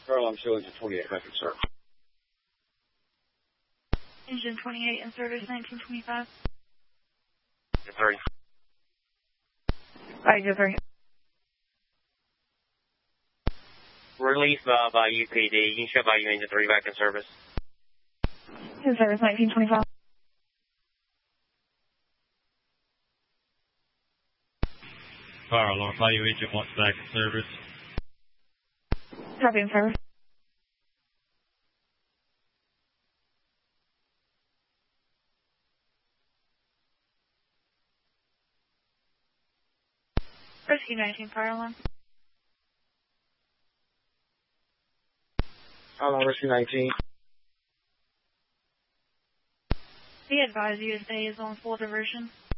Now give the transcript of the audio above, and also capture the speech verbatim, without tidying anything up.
Carl, I'm still engine twenty-eight, back in service. Engine twenty-eight in service, nineteen twenty-five. Engine thirty. Roger, three. Relief uh, by U P D. You can show by you engine three, back in service. In service, nineteen twenty-five. Fire alarm, by you engine one, back in service. Copy in service. Rescue nineteen, fire alarm. Fire alarm, Rescue nineteen. Be advised, U S A is on full diversion.